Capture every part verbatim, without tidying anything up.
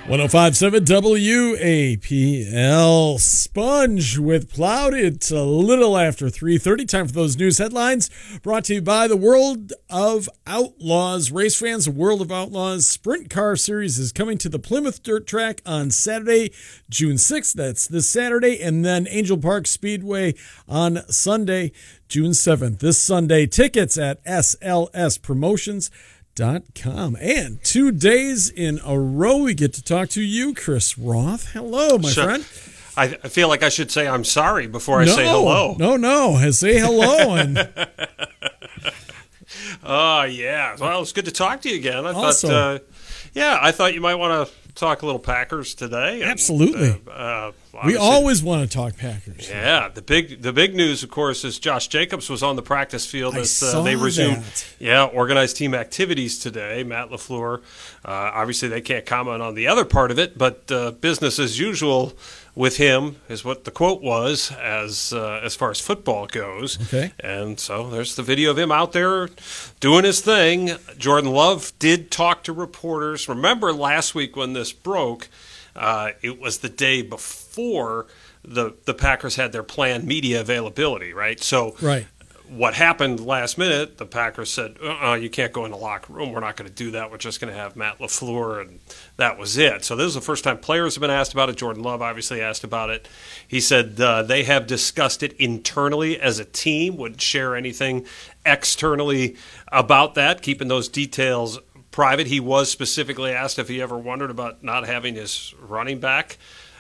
one oh five point seven W A P L. Sponge with Plowed. It's a little after three thirty. Time for those news headlines. Brought to you by the World of Outlaws. Race fans, the World of Outlaws Sprint Car Series is coming to the Plymouth Dirt Track on Saturday, June sixth. That's this Saturday. And then Angel Park Speedway on Sunday, June seventh. This Sunday, tickets at S L S Promotions. Dot com. And two days in a row we get to talk to you, Chris Roth. Hello, my sure. friend. I feel like I should say I'm sorry before I no, say hello. No, no. Say hello. and Oh, yeah. Well, it's good to talk to you again. I also, thought, uh, yeah, I thought you might want to talk a little Packers today. And, absolutely. Uh, uh, we always want to talk Packers. Yeah, the big the big news, of course, is Josh Jacobs was on the practice field I as saw uh, they resumed that. yeah, organized team activities today. Matt LaFleur, uh, obviously they can't comment on the other part of it, but uh, business as usual with him is what the quote was as uh, as far as football goes. Okay. And so there's the video of him out there doing his thing. Jordan Love did talk to reporters. Remember last week when this broke, uh, it was the day before the the Packers had their planned media availability, right? So right. What happened last minute, the Packers said, uh-uh, you can't go in the locker room. We're not going to do that. We're just going to have Matt LaFleur, and that was it. So this is the first time players have been asked about it. Jordan Love obviously asked about it. He said uh, they have discussed it internally as a team, wouldn't share anything externally about that, keeping those details private. He was specifically asked if he ever wondered about not having his running back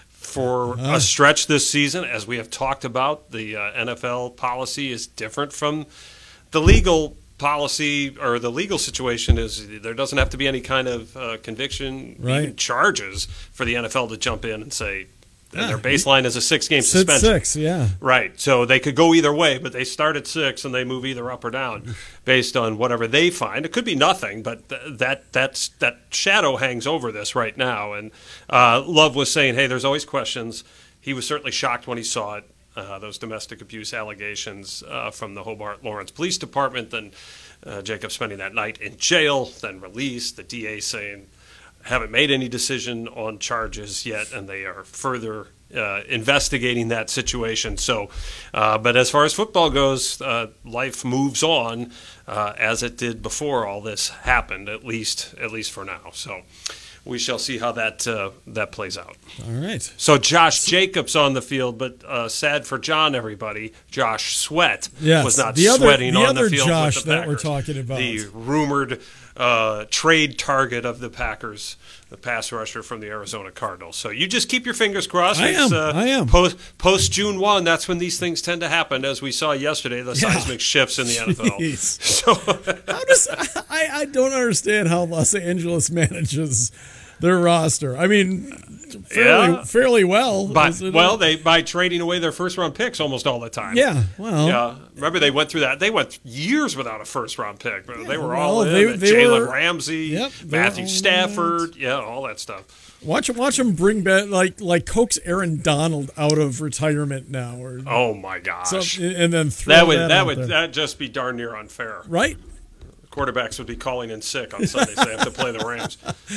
for uh, a stretch this season. As we have talked about, the uh, N F L policy is different from the legal policy, or the legal situation is there doesn't have to be any kind of uh, conviction, right. even charges for the N F L to jump in and say, and yeah. their baseline is a six-game Sit suspension. Six, yeah. Right. So they could go either way, but they start at six and they move either up or down based on whatever they find. It could be nothing, but th- that that's that shadow hangs over this right now. And uh, Love was saying, hey, there's always questions. He was certainly shocked when he saw it, uh, those domestic abuse allegations uh, from the Hobart Lawrence Police Department, then uh, Jacob spending that night in jail, then released, the D A saying, haven't made any decision on charges yet, and they are further uh, investigating that situation. So, uh, but as far as football goes, uh, life moves on uh, as it did before all this happened, at least at least for now. So we shall see how that uh, that plays out. All right. So Josh Jacobs on the field, but uh, sad for John, everybody, Josh Sweat yes. was not the other, sweating the on other the field Josh with the that we're Packers. talking about. The rumored uh, trade target of the Packers, the pass rusher from the Arizona Cardinals. So you just keep your fingers crossed. I am. Uh, I am. Post, post June first, that's when these things tend to happen, as we saw yesterday, the Yeah. seismic shifts in the N F L. Jeez. So How does I, I don't understand how Los Angeles manages their roster. I mean, fairly, Yeah. fairly well. By, is it well, not? they by trading away their first round picks almost all the time. Yeah, well. Yeah, remember they went through that. They went years without a first round pick. But Yeah, they were well, all in. they- And they Jalen were- Ramsey, Yep, they were Matthew all Stafford, yeah, all that stuff. Watch watch them bring back like like coax Aaron Donald out of retirement now, or Oh my gosh, some- and then throw that would that, that out would there. that just be darn near unfair. right. Quarterbacks would be calling in sick on Sundays. They have to play the Rams.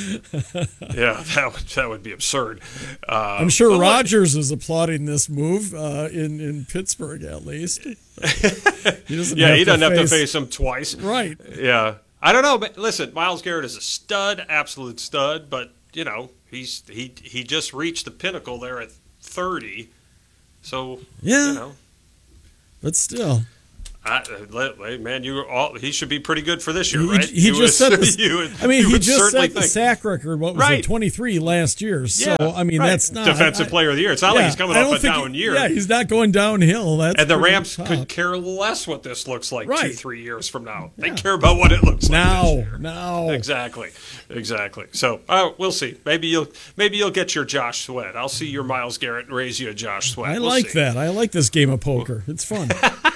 Yeah, that would that would be absurd. Uh, I'm sure but look- Rodgers is applauding this move uh, in in Pittsburgh at least. He doesn't yeah, have he to doesn't have to face, face them twice. right. Yeah, I don't know, but listen, Myles Garrett is a stud, absolute stud. But you know, he's he he just reached the pinnacle there at thirty. So Yeah. you know, But still, I, let- hey, man, you all he should be pretty good for this year, he, right? he You just would- set the. you would- I mean, you he would just certainly set the think. sack record. What was Right. it, twenty-three last year? So Yeah, I mean, right. that's not defensive I- player of the year. It's not like yeah, he's coming I off don't a think down he- year. Yeah, he's not going downhill. That's And the pretty Rams top. could care less what this looks like two, Right. three years from now. They care about what it looks like now, this year. now. Exactly, exactly. So uh, we'll see. Maybe you'll maybe you'll get your Josh Sweat. I'll see your Myles Garrett and raise you a Josh Sweat. I We'll like see. that. I like this game of poker. It's fun.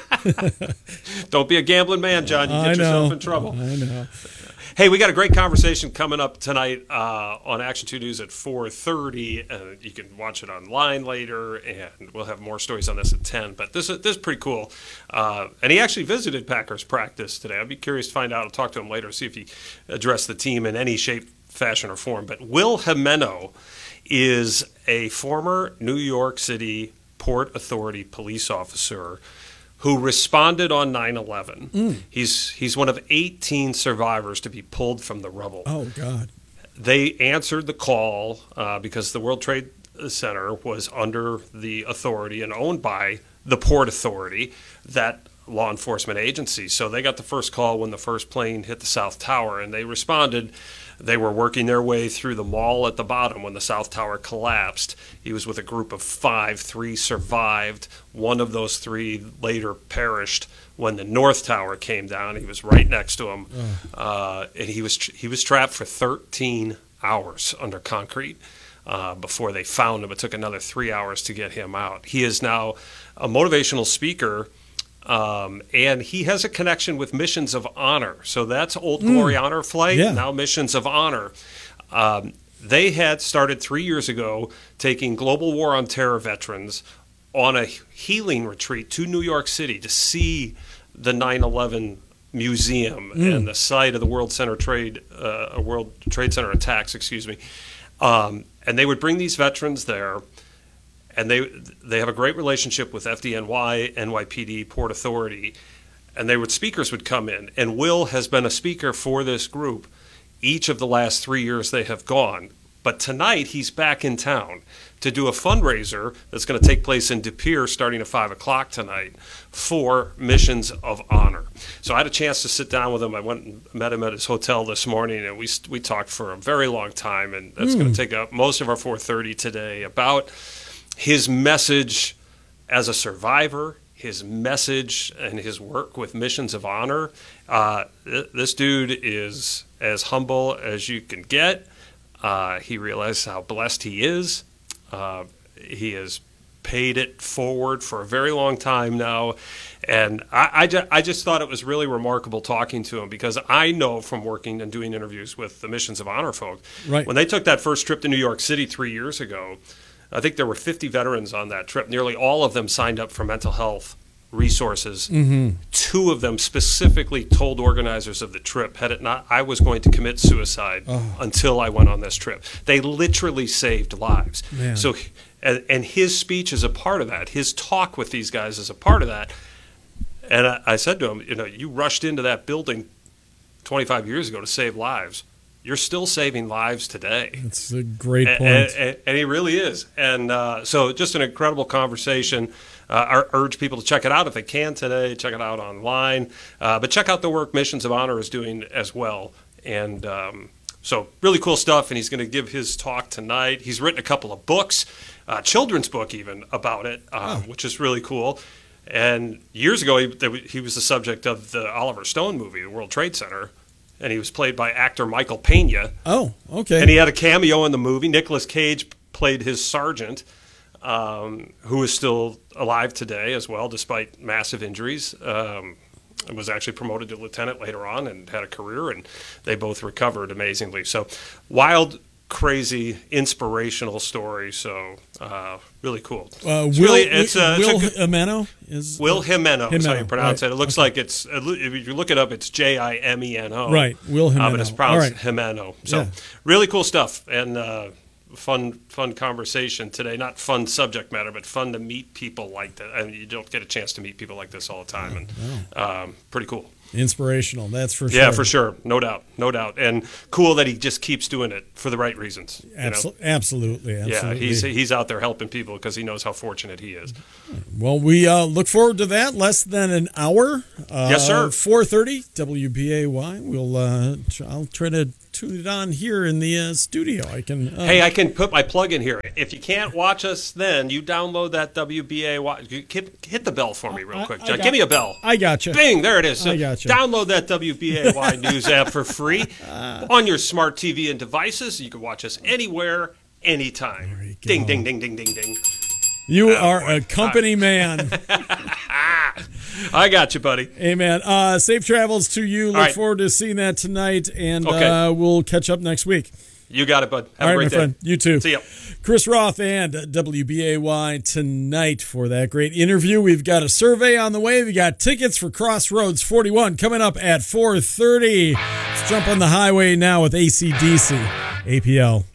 Don't be a gambling man, John. You get I yourself know. in trouble. I know. Hey, we got a great conversation coming up tonight uh, on Action two News at four thirty. Uh, you can watch it online later, and we'll have more stories on this at ten. But this is, this is pretty cool. Uh, and he actually visited Packers practice today. I'd be curious to find out. I'll talk to him later, see if he addressed the team in any shape, fashion or form. But Will Jimeno is a former New York City Port Authority police officer who responded on nine eleven. Mm. He's he's one of eighteen survivors to be pulled from the rubble. Oh, God. They answered the call uh, because the World Trade Center was under the authority and owned by the Port Authority, that law enforcement agency. So they got the first call when the first plane hit the South Tower, and they responded. They were working their way through the mall at the bottom when the South Tower collapsed. He was with a group of five. Three survived. One of those three later perished when the North Tower came down. He was right next to him. Oh. Uh, and he was he was trapped for thirteen hours under concrete uh, before they found him. It took another three hours to get him out. He is now a motivational speaker. Um, and he has a connection with Missions of Honor. So that's Old Glory mm. Honor Flight, yeah. now Missions of Honor. Um, they had started three years ago taking Global War on Terror veterans on a healing retreat to New York City to see the nine eleven museum mm. and the site of the World Center Trade, uh, World Trade Center attacks, excuse me. Um, and they would bring these veterans there. And they they have a great relationship with F D N Y, N Y P D, Port Authority, and they would speakers would come in. And Will has been a speaker for this group each of the last three years they have gone. But tonight he's back in town to do a fundraiser that's going to take place in De Pere starting at five o'clock tonight for Missions of Honor. So I had a chance to sit down with him. I went and met him at his hotel this morning, and we we talked for a very long time. And that's mm. going to take up most of our four thirty today about his message as a survivor, his message and his work with Missions of Honor. Uh, th- this dude is as humble as you can get. Uh, he realizes how blessed he is. Uh, he has paid it forward for a very long time now. And I, I, ju- I just thought it was really remarkable talking to him, because I know from working and doing interviews with the Missions of Honor folks, right. when they took that first trip to New York City three years ago, I think there were fifty veterans on that trip. Nearly all of them signed up for mental health resources. Mm-hmm. Two of them specifically told organizers of the trip, had it not, I was going to commit suicide oh. until I went on this trip. They literally saved lives. Man. So, and, and his speech is a part of that. His talk with these guys is a part of that. And I, I said to him, you know, you rushed into that building twenty-five years ago to save lives. You're still saving lives today. That's a great point. And, and, and he really is. And uh, so just an incredible conversation. Uh, I urge people to check it out if they can today. Check it out online. Uh, but check out the work Missions of Honor is doing as well. And um, so really cool stuff. And he's going to give his talk tonight. He's written a couple of books, a children's book even, about it, uh, oh. which is really cool. And years ago, he, he was the subject of the Oliver Stone movie, The World Trade Center. And he was played by actor Michael Pena. Oh, okay. And he had a cameo in the movie. Nicolas Cage played his sergeant, um, who is still alive today as well, despite massive injuries. Um, and was actually promoted to lieutenant later on and had a career, and they both recovered amazingly. So wild, crazy, inspirational story. So uh, really cool. Uh, it's Will, really, it's, uh, Will it's a, Jimeno is Will Jimeno is how you pronounce right. it. It looks okay. like it's, if you look it up, it's J I M E N O. Right, Will Jimeno. Uh, but it's pronounced right. Jimeno. So yeah. really cool stuff, and uh, fun fun conversation today. Not fun subject matter, but fun to meet people like that. I mean, you don't get a chance to meet people like this all the time, and no. um, pretty cool. Inspirational, that's for sure. Yeah, for sure. No doubt. No doubt. And cool that he just keeps doing it for the right reasons. Absol- you know? Absolutely. Absolutely. Yeah, he's he's out there helping people because he knows how fortunate he is. Well, we uh, look forward to that. Less than an hour. Uh, yes, sir. four thirty, W B A Y. We'll, uh, I'll try to tune it on here in the uh, studio. I can. Uh, hey, I can put my plug in here. If you can't watch us then, you download that W B A Y. Hit, hit the bell for me real quick, John. Give me a bell. I got you. Bing, there it is. So I got you. Download that W B A Y News app for free on your smart T V and devices. You can watch us anywhere, anytime. There you go. Ding, ding, ding, ding, ding, ding. You Oh, are boy. a company man. I got you, buddy. Hey, man. Uh, safe travels to you. Look right. forward to seeing that tonight, and Okay. uh, we'll catch up next week. You got it, bud. Have All a right, great my day. friend. You too. See ya. Chris Roth and W B A Y tonight for that great interview. We've got a survey on the way. We got tickets for Crossroads forty-one coming up at four thirty. Let's jump on the highway now with A C D C. A P L.